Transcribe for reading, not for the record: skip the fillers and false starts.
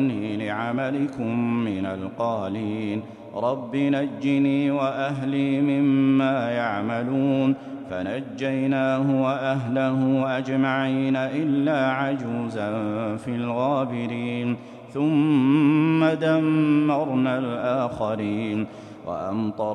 لعملكم من القالين رب نجني وأهلي مما يعملون فنجيناه وأهله أجمعين إلا عجوزا في الغابرين ثم دمرنا الآخرين وأمطر